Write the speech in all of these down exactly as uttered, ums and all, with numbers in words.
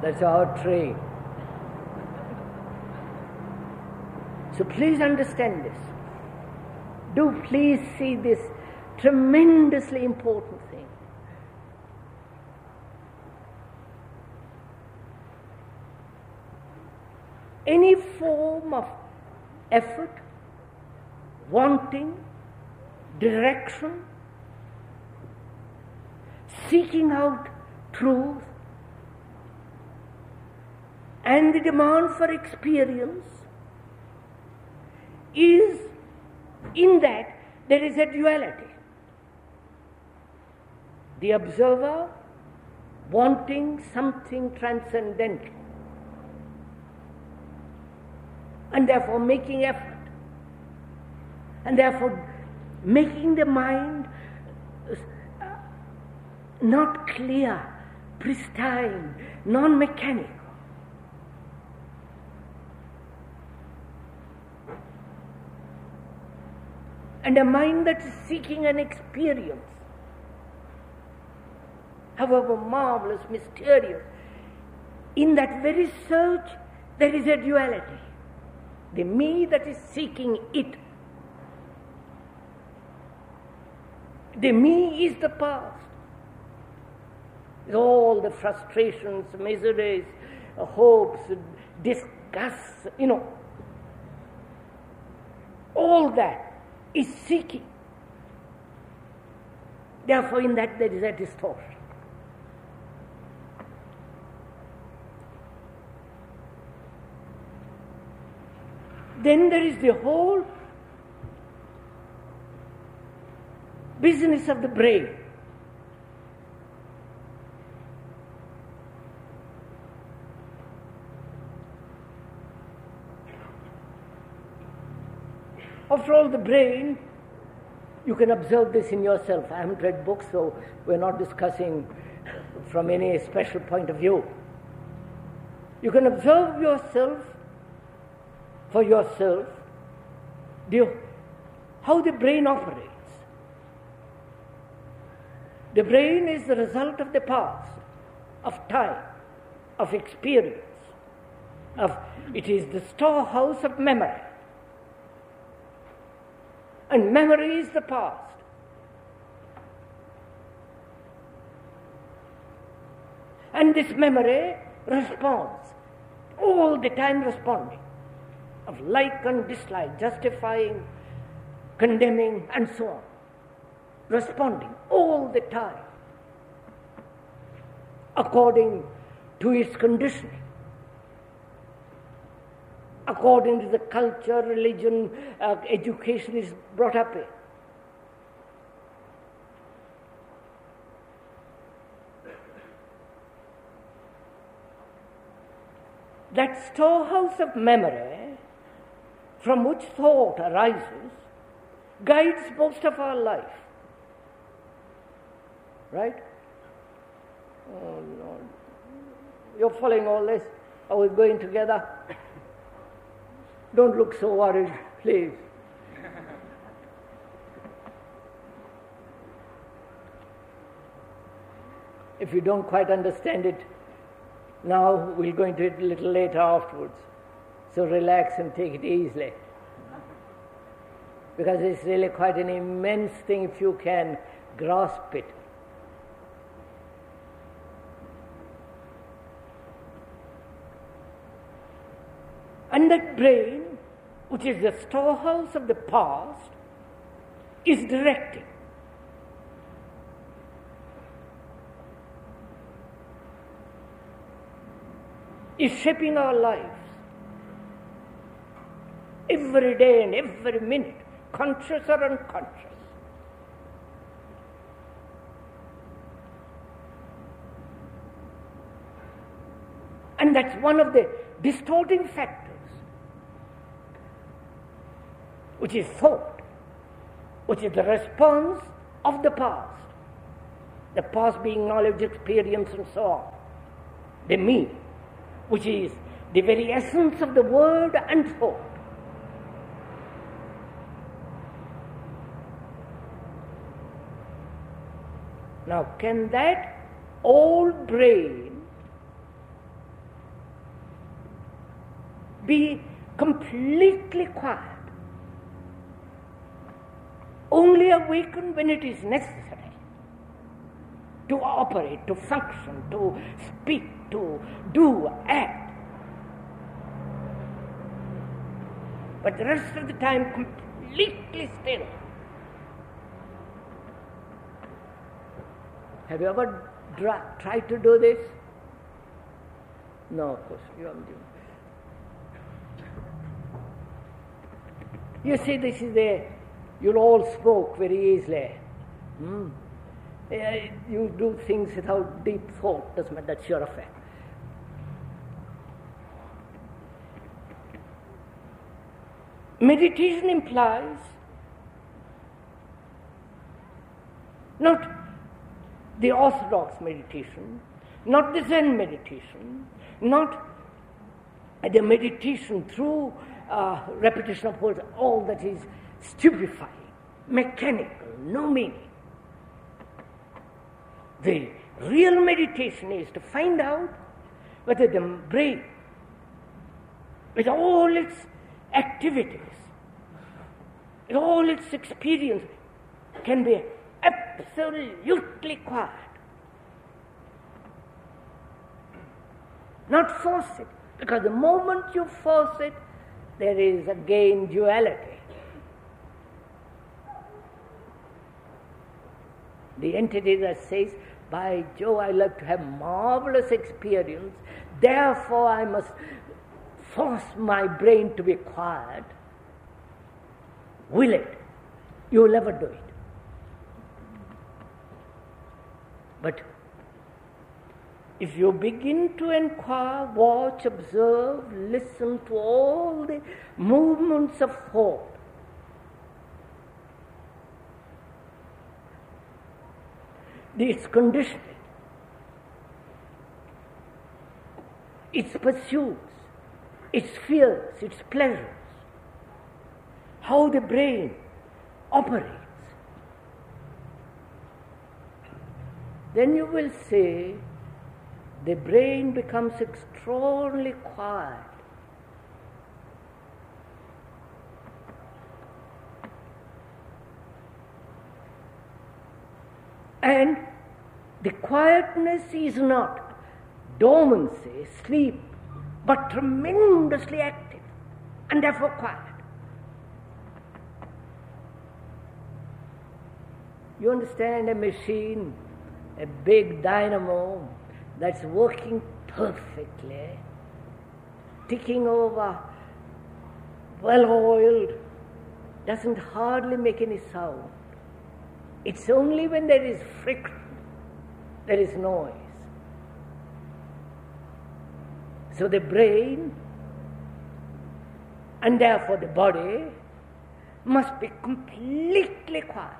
That's our train. So please understand this. Do please see this tremendously important thing. Any form of effort, wanting, direction, seeking out truth, and the demand for experience is, in that there is a duality. The observer wanting something transcendental and therefore making effort and therefore making the mind not clear, pristine, non-mechanical. And a mind that is seeking an experience, however marvelous, mysterious, in that very search there is a duality. The me that is seeking it. The me is the past. With all the frustrations, miseries, hopes, disgusts, you know, all that is seeking. Therefore, in that there is a distortion. Then there is the whole business of the brain. After all, the brain, you can observe this in yourself. I haven't read books, so we're not discussing from any special point of view. You can observe yourself, for yourself, the, how the brain operates. The brain is the result of the past, of time, of experience, of it is the storehouse of memory. And memory is the past. And this memory responds, all the time responding, of like and dislike, justifying, condemning, and so on. Responding all the time, according to its conditioning, according to the culture, religion, uh, education is brought up in. That storehouse of memory from which thought arises guides most of our life. Right? Oh Lord. You're following all this? Are we going together? Don't look so worried, please. If you don't quite understand it now, we'll go into it a little later afterwards. So relax and take it easily. Because it's really quite an immense thing if you can grasp it. And that brain, which is the storehouse of the past, is directing. Is shaping our lives. Every day and every minute, conscious or unconscious. And that's one of the distorting factors, which is thought, which is the response of the past. The past being knowledge, experience, and so on. The me, which is the very essence of the word and thought. Now, can that old brain be completely quiet. Only awaken when it is necessary to operate, to function, to speak, to do, act. But the rest of the time, completely still. Have you ever dra- tried to do this? No, of course, you haven't. You see, this is the, you'll all smoke very easily. Hmm? You do things without deep thought, doesn't matter, that's your affair. Meditation implies not the orthodox meditation, not the Zen meditation, not the meditation through uh, repetition of words, all that is stupefying, mechanical, no meaning. The real meditation is to find out whether the brain, with all its activities, with all its experience, can be absolutely quiet. Not force it, because the moment you force it, there is again duality. The entity that says, by Jove, I like to have marvelous experience, therefore I must force my brain to be quiet. Will it? You will never do it. But if you begin to inquire, watch, observe, listen to all the movements of thought, its conditioning, its pursuits, its fears, its pleasures, how the brain operates, then you will see the brain becomes extraordinarily quiet. And the quietness is not dormancy, sleep, but tremendously active and therefore quiet. You understand a machine, a big dynamo that's working perfectly, ticking over, well-oiled, doesn't hardly make any sound. It's only when there is friction, there is noise. So the brain, and therefore the body, must be completely quiet.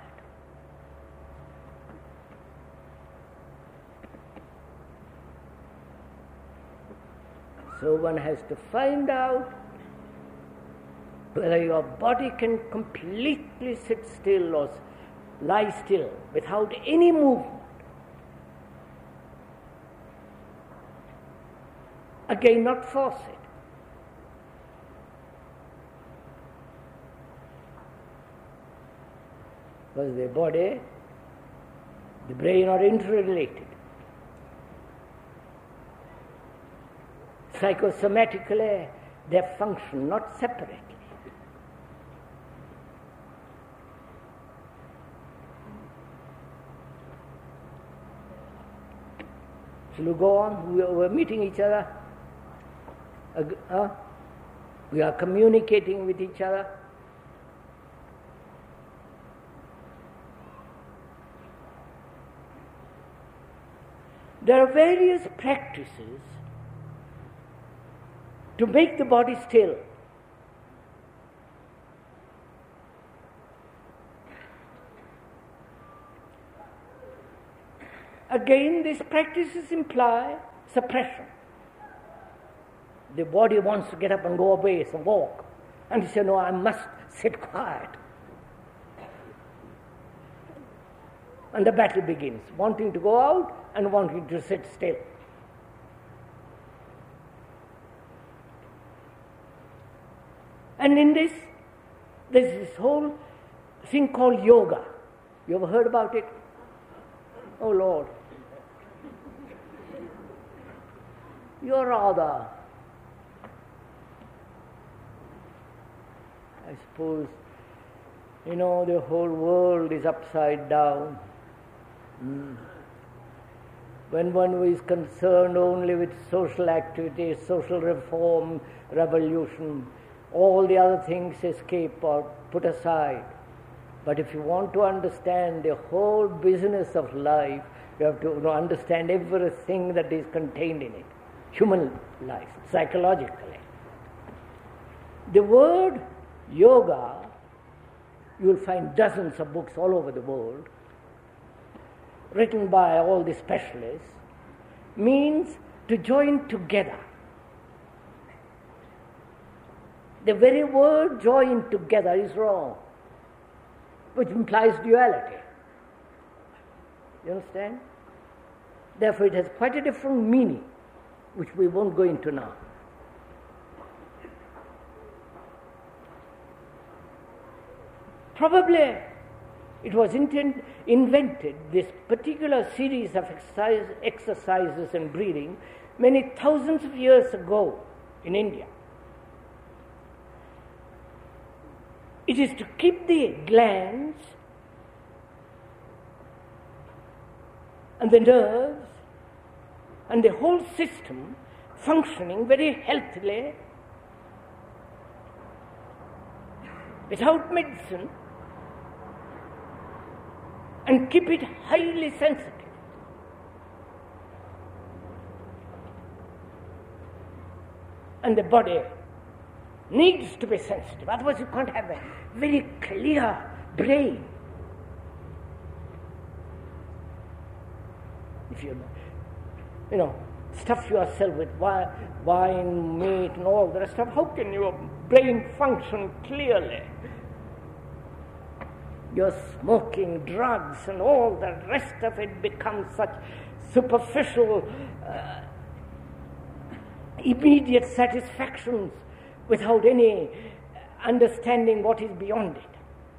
So one has to find out whether your body can completely sit still or lie still without any movement. Again, not force it. Because the body, the brain are interrelated. Psychosomatically, they function not separately. Shall we go on? We are meeting each other. Uh, uh, we are communicating with each other. There are various practices to make the body still. Again, these practices imply suppression. The body wants to get up and go away, so walk. And you say, no, I must sit quiet. And the battle begins, wanting to go out and wanting to sit still. And in this, there's this whole thing called yoga. You ever heard about it? Oh Lord. You're rather, I suppose, you know, the whole world is upside down. Mm. When one is concerned only with social activity, social reform, revolution, all the other things escape or put aside. But if you want to understand the whole business of life, you have to understand everything that is contained in it. Human life, psychologically. The word yoga, you will find dozens of books all over the world, written by all the specialists, means to join together. The very word join together is wrong, which implies duality. You understand? Therefore it has quite a different meaning, which we won't go into now. Probably it was intent, invented, this particular series of exercise, exercises and breathing, many thousands of years ago in India. It is to keep the glands and the nerves and the whole system functioning very healthily without medicine, and keep it highly sensitive. And the body needs to be sensitive, otherwise you can't have a very clear brain. If you, you know, stuff yourself with wine, meat and all the rest of, how can your brain function clearly? You're smoking, drugs and all the rest of it becomes such superficial, uh, immediate satisfactions without any understanding what is beyond it.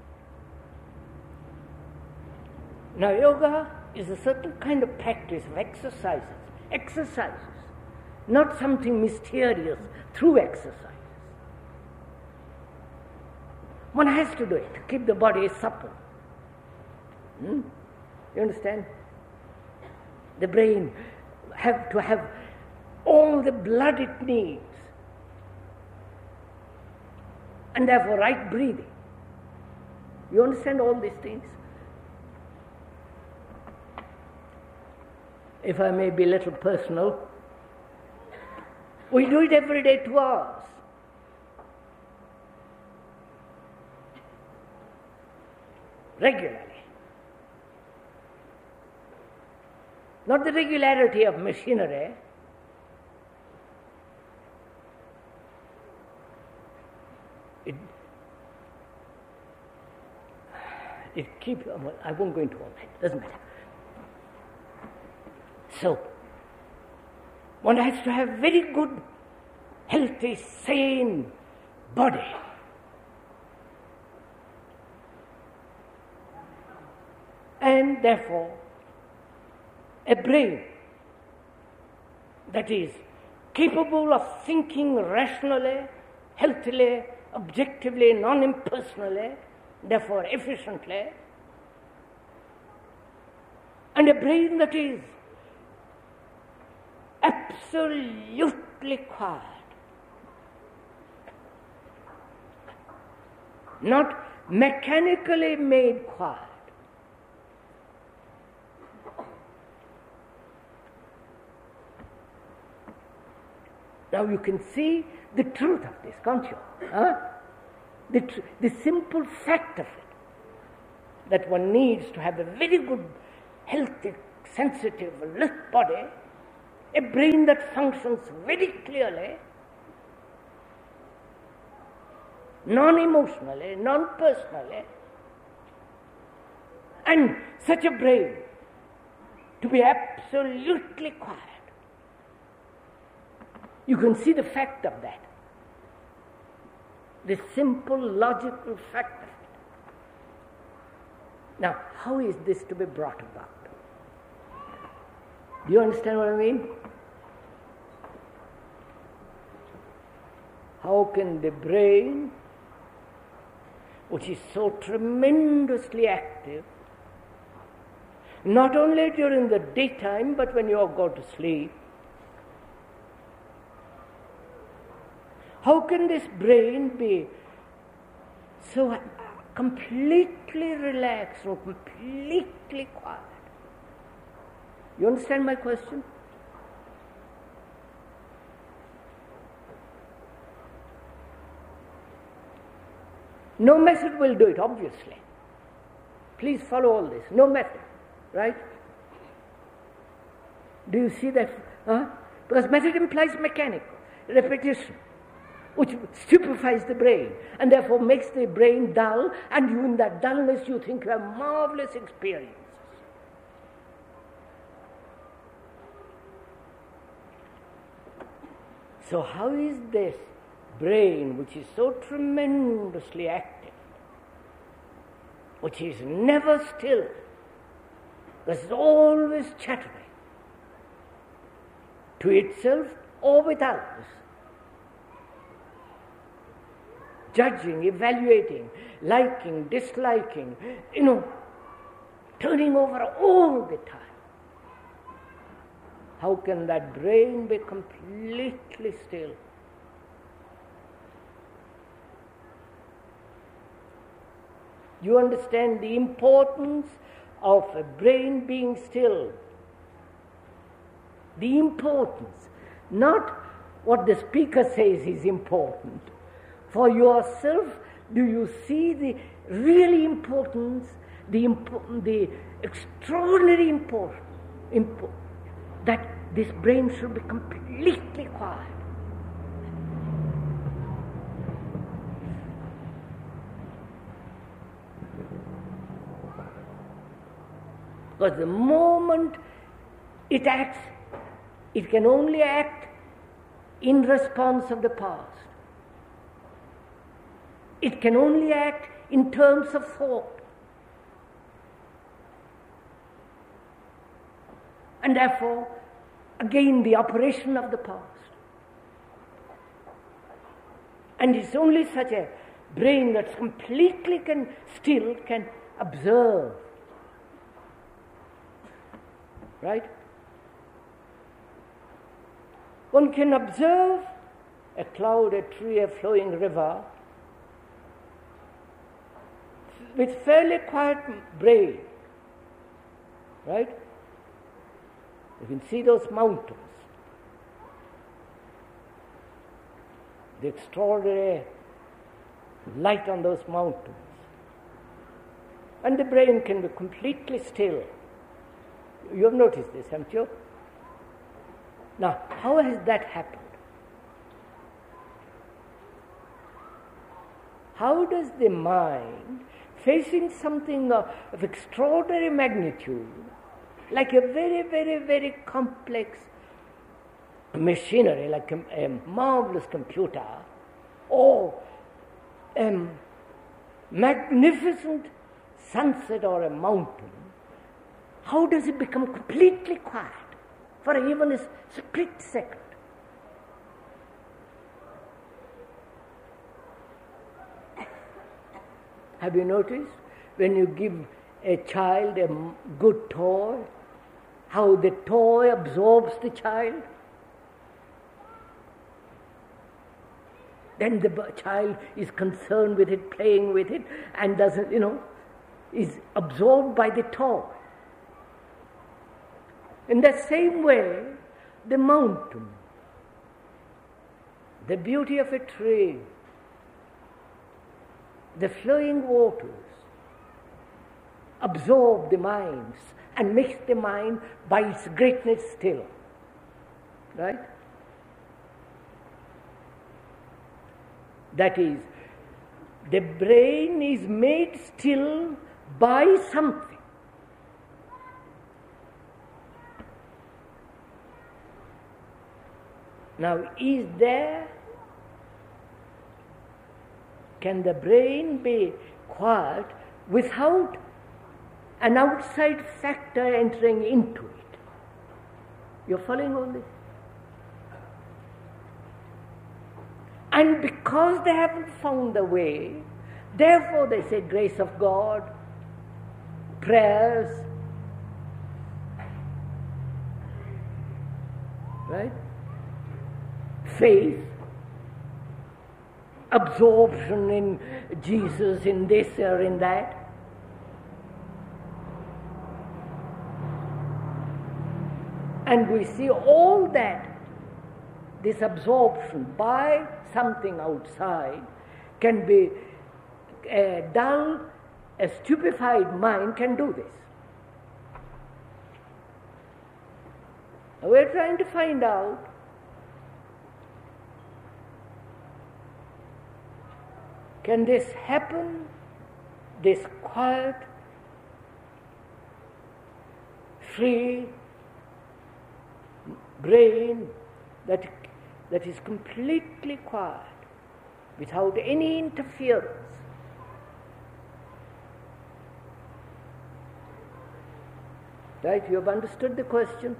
Now yoga is a certain kind of practice of exercises, exercises, not something mysterious through exercise. One has to do it to keep the body supple. Hmm? You understand? The brain have to have all the blood it needs, and therefore right breathing. You understand all these things? If I may be a little personal, we do it every day, two hours. Regularly. Not the regularity of machinery, it, it keeps, well, I won't go into all that, doesn't matter. So, one has to have very good, healthy, sane body. And therefore, a brain that is capable of thinking rationally, healthily, objectively, non-impersonally, therefore efficiently, and a brain that is absolutely quiet, not mechanically made quiet. Now you can see the truth of this, can't you? Huh? The, tr- the simple fact of it, that one needs to have a very good, healthy, sensitive, alert body, a brain that functions very clearly, non-emotionally, non-personally, and such a brain to be absolutely quiet. You can see the fact of that. The simple logical fact of it. Now, how is this to be brought about? Do you understand what I mean? How can the brain, which is so tremendously active, not only during the daytime, but when you go to sleep, how can this brain be so completely relaxed or completely quiet? You understand my question? No method will do it, obviously. Please follow all this. No method, right? Do you see that? Huh? Because method implies mechanical, repetition, which stupefies the brain and therefore makes the brain dull, and you, in that dullness, you think you have marvelous experiences. So how is this brain, which is so tremendously active, which is never still, that is always chattering to itself or with others, judging, evaluating, liking, disliking, you know, turning over all the time? How can that brain be completely still? You understand the importance of a brain being still. The importance, not what the speaker says is important. For yourself, do you see the really importance, the important, the extraordinary importance, impo- that this brain should be completely quiet? Because the moment it acts, it can only act in response of the past. It can only act in terms of thought. And therefore, again, the operation of the past. And it's only such a brain that completely can still can observe. Right? One can observe a cloud, a tree, a flowing river with fairly quiet brain. Right? You can see those mountains, the extraordinary light on those mountains. And the brain can be completely still. You have noticed this, haven't you? Now, how has that happened? How does the mind, facing something of, of extraordinary magnitude, like a very, very, very complex machinery, like a, a marvelous computer, or a magnificent sunset or a mountain, how does it become completely quiet for even a split second? Have you noticed when you give a child a good toy, how the toy absorbs the child? Then the child is concerned with it, playing with it, and doesn't, you know, is absorbed by the toy. In the same way, the mountain, the beauty of a tree, the flowing waters absorb the mind and makes the mind by its greatness still. Right? That is, the brain is made still by something. Now, is there can the brain be quiet without an outside factor entering into it? You're following all this? And because they haven't found the way, therefore they say grace of God, prayers, right? Faith, absorption in Jesus, in this or in that. And we see all that, this absorption by something outside, can be a dull, a stupefied mind can do this. We're trying to find out can this happen, this quiet, free brain that, that is completely quiet, without any interference. Right? You have understood the question?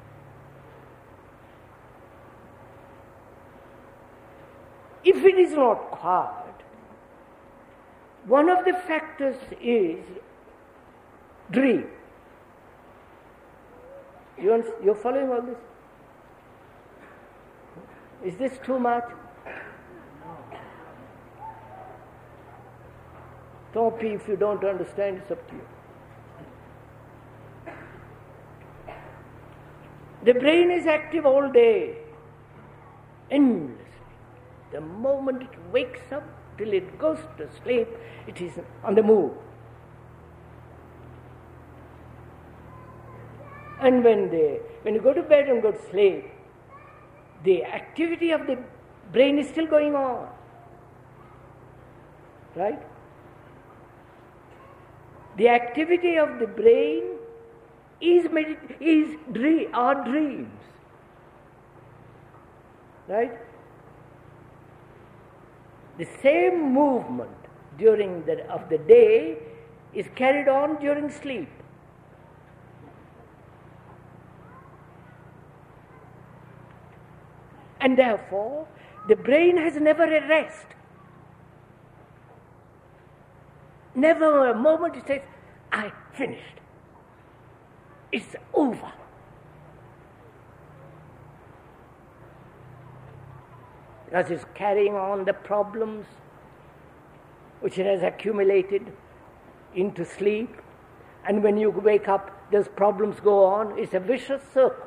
If it is not quiet, one of the factors is dream. You you're following all this? Is this too much? Don't be, if you don't understand, it's up to you. The brain is active all day, endlessly. The moment it wakes up till it goes to sleep, it is on the move. And when they, when you go to bed and go to sleep, the activity of the brain is still going on. Right? The activity of the brain is, medit- is dream, are dreams. Right? The same movement during the, of the day is carried on during sleep. And therefore, the brain has never a rest. Never a moment it says, I finished. It's over. Because it's carrying on the problems which it has accumulated into sleep. And when you wake up, those problems go on. It's a vicious circle.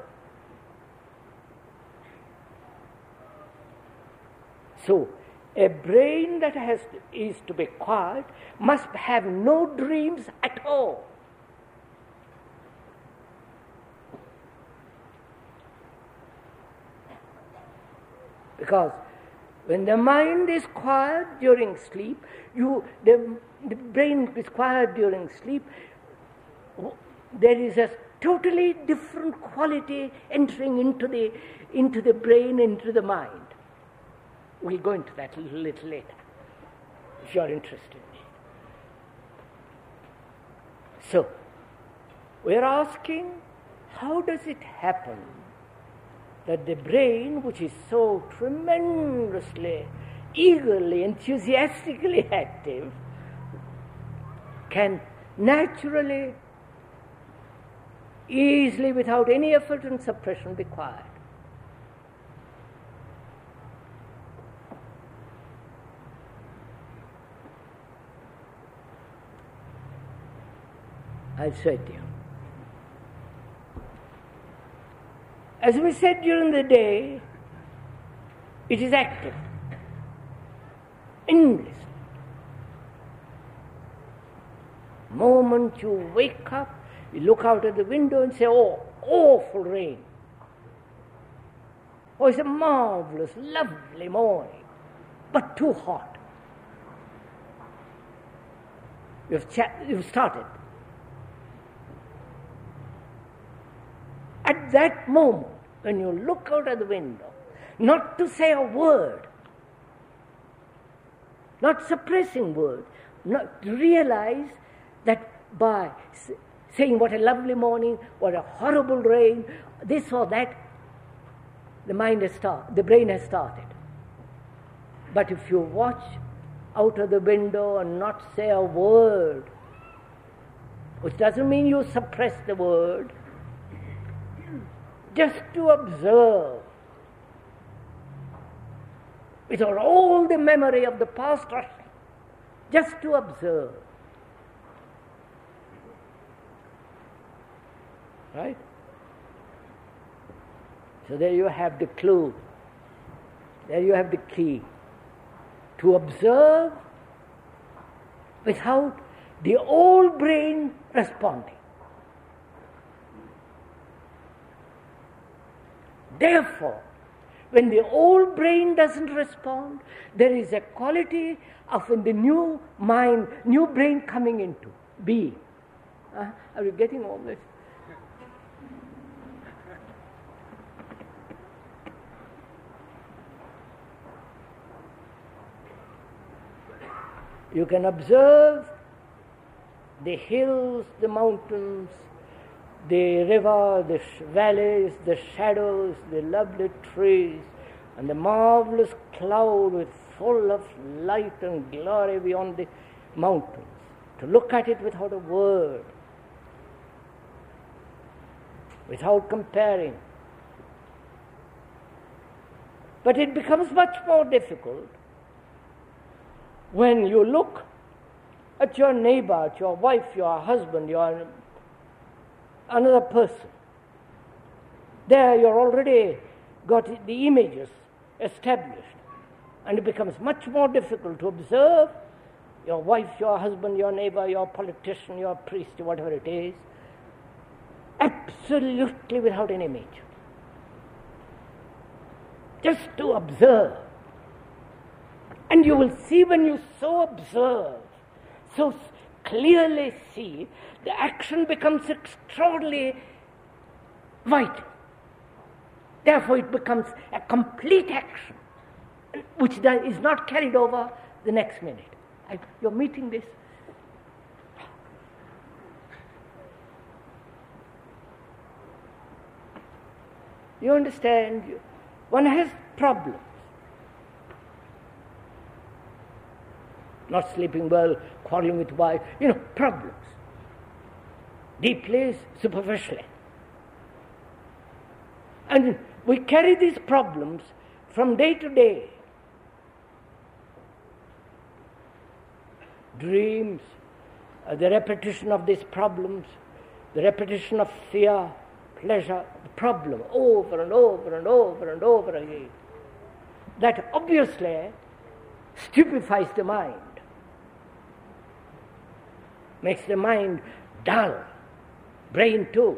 So, a brain that has to, is to be quiet must have no dreams at all. Because when the mind is quiet during sleep, you the, the brain is quiet during sleep, there is a totally different quality entering into the into the brain, into the mind. We'll go into that a little, little later, if you're interested in it. So, we're asking, how does it happen that the brain, which is so tremendously, eagerly, enthusiastically active, can naturally, easily, without any effort and suppression, be quiet? I'll say it to you. As we said during the day, it is active, endlessly. Moment you wake up, you look out of the window and say, oh, awful rain. Oh, it's a marvelous, lovely morning, but too hot. You've, cha- you've started. At that moment, when you look out of the window, not to say a word, not suppressing words, not to realize that by saying what a lovely morning, what a horrible rain, this or that, the mind has started, the brain has started. But if you watch out of the window and not say a word, which doesn't mean you suppress the word, just to observe, without all the memory of the past, just to observe. Right? So there you have the clue. There you have the key. To observe without the old brain responding. Therefore, when the old brain doesn't respond, there is a quality of in the new mind, new brain coming into being. Uh, are you getting all this? You can observe the hills, the mountains, the river, the sh- valleys, the shadows, the lovely trees, and the marvelous cloud with full of light and glory beyond the mountains. To look at it without a word, without comparing. But it becomes much more difficult when you look at your neighbor, at your wife, your husband, your another person. There you're already got the images established, and it becomes much more difficult to observe your wife, your husband, your neighbor, your politician, your priest, whatever it is, absolutely without an image. Just to observe. And you will see when you so observe, so clearly see, the action becomes extraordinarily vital. Therefore it becomes a complete action, which is not carried over the next minute. I, you're meeting this? You understand? One has problems. Not sleeping well, quarreling with wife, you know, problems. Deeply, superficially. And we carry these problems from day to day. Dreams, uh, the repetition of these problems, the repetition of fear, pleasure, the problem, over and over and over and over again. That obviously stupefies the mind. Makes the mind dull, brain too.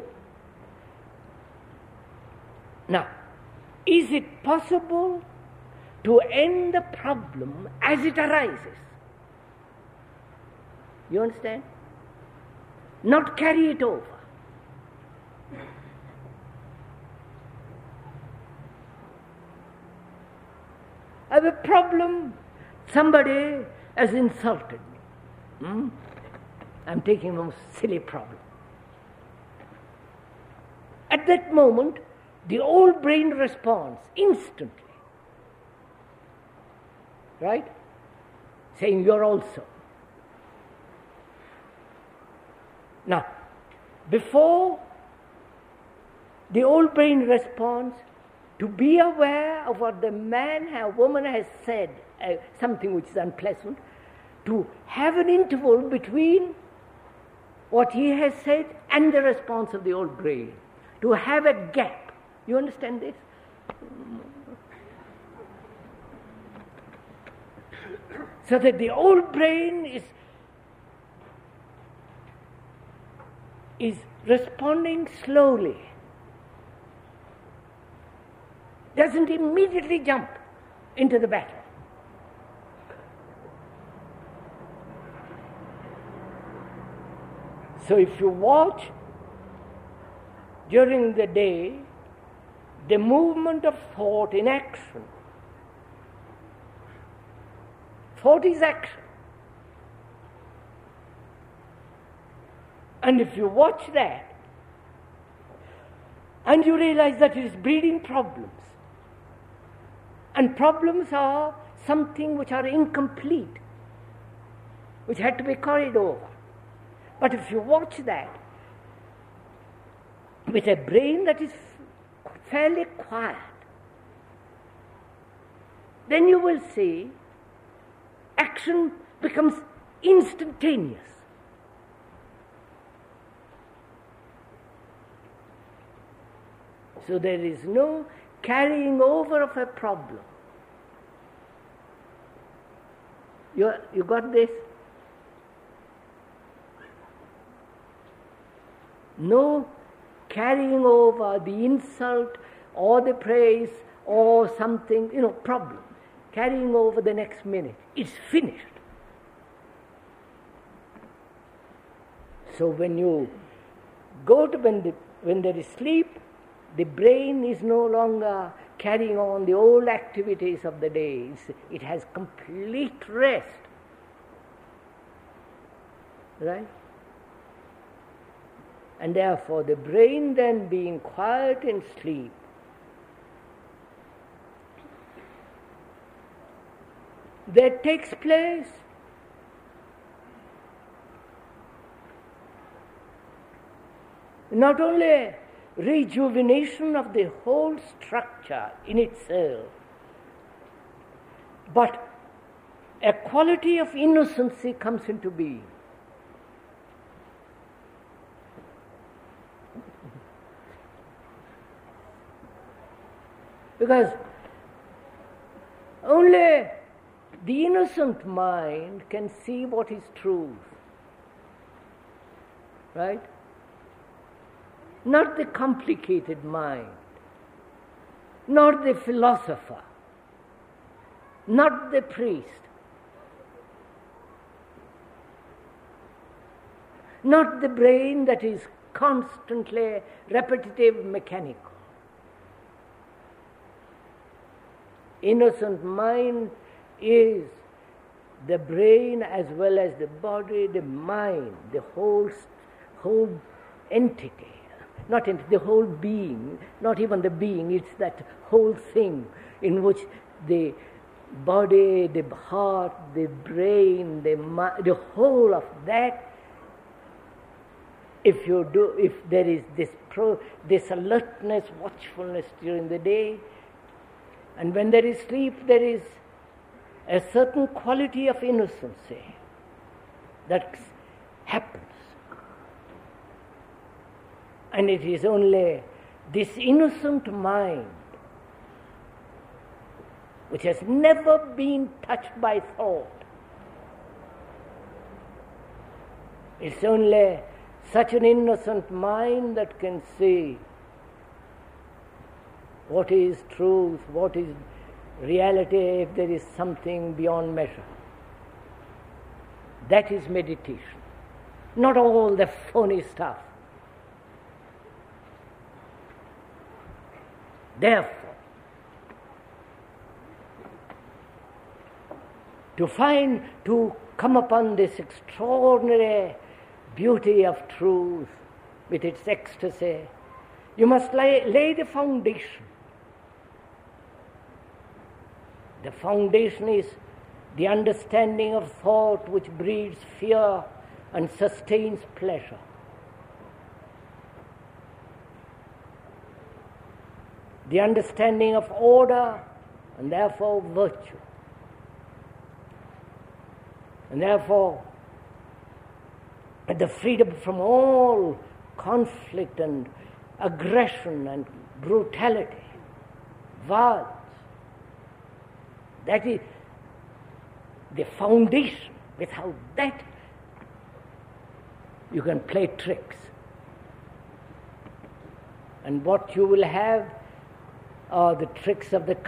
Now, is it possible to end the problem as it arises? You understand? Not carry it over. I have a problem, somebody has insulted me. Hmm? I'm taking a silly problem. At that moment, the old brain responds instantly. Right? Saying you're also. Now, before the old brain responds, to be aware of what the man or woman has said, uh, something which is unpleasant, to have an interval between what he has said and the response of the old brain, to have a gap. You understand this? So that the old brain is is responding slowly, doesn't immediately jump into the battle. So if you watch during the day the movement of thought in action, Thought is action. And if you watch that, and you realize that it is breeding problems, and problems are something which are incomplete, which had to be carried over. But if you watch that with a brain that is fairly quiet, then you will see action becomes instantaneous. So there is no carrying over of a problem. You, you got this? No carrying over the insult or the praise or something, you know, problem. Carrying over the next minute. It's finished. So when you go to, when, the, when there is sleep, the brain is no longer carrying on the old activities of the day. It has complete rest. Right? And therefore the brain then being quiet in sleep, there takes place not only rejuvenation of the whole structure in itself, but a quality of innocency comes into being. Because only the innocent mind can see what is truth. Right? Not the complicated mind, not the philosopher, not the priest, not the brain that is constantly repetitive, mechanical. Innocent mind is the brain as well as the body, the mind, the whole, whole entity. Not in the whole being, not even the being, it's that whole thing in which the body, the heart, the brain, the mind, the whole of that, if you do, if there is this pro, this alertness, watchfulness during the day, and when there is sleep, there is a certain quality of innocency that happens. And it is only this innocent mind, which has never been touched by thought, it's only such an innocent mind that can see what is truth, what is reality, if there is something beyond measure. That is meditation, not all the phony stuff. Therefore, to find, to come upon this extraordinary beauty of truth with its ecstasy, you must lay, lay the foundation. The foundation is the understanding of thought which breeds fear and sustains pleasure. The understanding of order and therefore virtue. And therefore the freedom from all conflict and aggression and brutality, violence. That is the foundation. Without that, you can play tricks. And what you will have are the tricks of the